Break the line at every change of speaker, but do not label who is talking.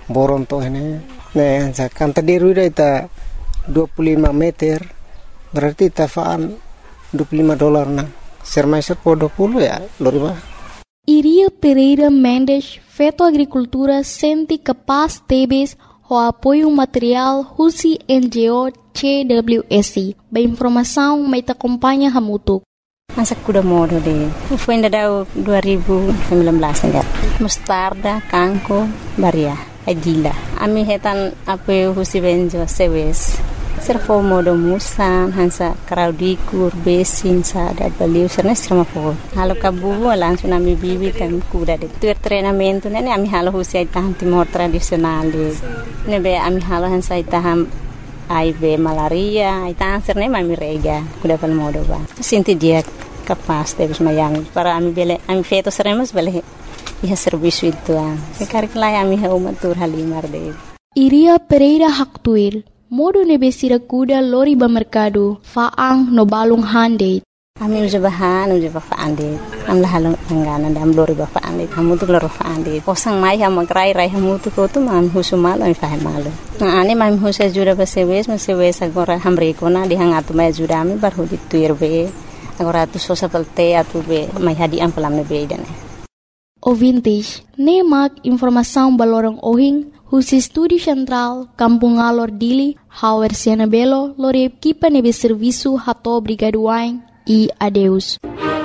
boron to ini. Nah, kan tadi ruda ita 25 meter, berarti tafaan $25 na. Sermaiser po 20 ya, loriba.
Iria Pereira Mendes, Feto Agricultura, senti capaz tebes o apoio material Husi NGO CWSI. Ba informação mai te acompanha hamutuk.
Masa kuda modo de. Foi ainda da 2019 enggak. Mustarda, kangko, baria, agila. Ami hetan apoio Husi Benjo sewes. Servo modo musan hansa kraudikur besin sa da baliu sernes sama po. Halo kabubu langsung ami bibi kan kuda de. Tu treinamento ne ami halo Husi itahan timor tradisional. Ne be ami halo hansa itahan HIV malaria, itahan serne mami rega kuda pal modo ba. Sinti dia capaz de mayang para ami bele ami feto seremos bele iha serviço itu ah. Sekarang lai ami ha umatur halimar de.
Iria Pereira Haktuil. Modo nebesira kuda lori ba merkado faang no balung hande.
Ami uja bahan uja ba faande. Am la halong angana dam lori ba faande. Kamu tu lori faande. Posang mai ha magrai rai hamu tu ko tu mam husumal ami fahe malu. Na ane mam husa jura ba sewes agora hamre ko na di hangatu mai jura ami bar hudi tuir be. Agora tu sosa pelte atu be mai hadi am pelam be idane.
O vintage, nemak informação balorong ohing Husi Studi Central, Kampung Alor Dili, Hauer Siena Belo, Lore Equipa Nebe Serviço Hato Brigaduain e adeus.